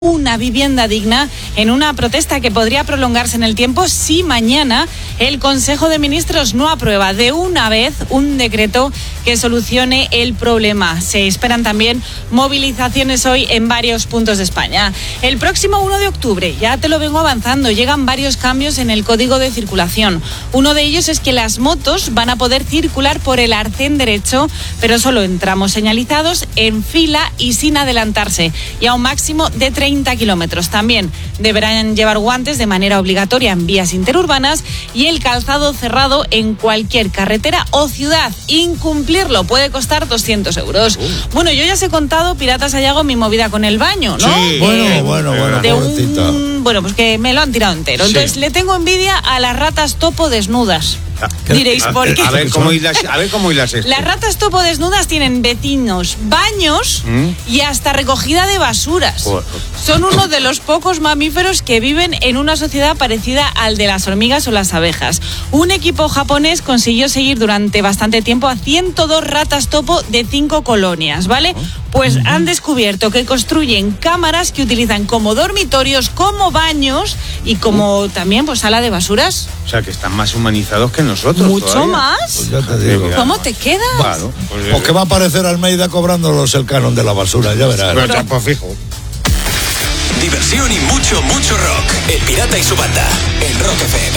una vivienda digna en una protesta que podría prolongarse en el tiempo si mañana el Consejo de Ministros no aprueba de una vez un decreto que solucione el problema. Se esperan también movilizaciones hoy en varios puntos de España. El próximo 1 de octubre, ya te lo vengo avanzando, llegan varios cambios en el Código de Circulación. Uno de ellos es que las motos van a poder circular por el arcén derecho, pero solo en tramos señalizados, en fila y sin adelantarse, y a un máximo de 30 kilómetros. También deberán llevar guantes de manera obligatoria en vías interurbanas y el calzado cerrado en cualquier carretera o ciudad. Incumplirlo puede costar 200 euros. Bueno, yo ya os he contado, Piratas Sayago, mi movida con el baño, ¿no? Sí, bueno, Bueno, pues que me lo han tirado entero. Sí. Entonces le tengo envidia a las ratas topo desnudas. Diréis, ¿por qué? A ver cómo hilas esto. Las ratas topo desnudas tienen vecinos, baños y hasta recogida de basuras. Son uno de los pocos mamíferos que viven en una sociedad parecida al de las hormigas o las abejas. Un equipo japonés consiguió seguir durante bastante tiempo a 102 ratas topo de 5 colonias, ¿vale? Pues han descubierto que construyen cámaras que utilizan como dormitorios, como baños y como también pues sala de basuras. O sea, que están más humanizados que nosotros. ¿Mucho todavía. más? Pues ya te digo. ¿Cómo te quedas? Claro. ¿O qué va a aparecer Almeida cobrándolos el canon de la basura? Ya verás. Pero ya, pues fijo. Diversión y mucho rock. El Pirata y su banda en Rock FM.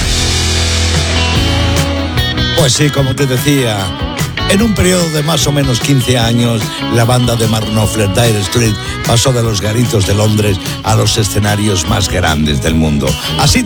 Pues sí, como te decía, en un periodo de más o menos 15 años, la banda de Mark Knopfler, Dire Straits, pasó de los garitos de Londres a los escenarios más grandes del mundo. Así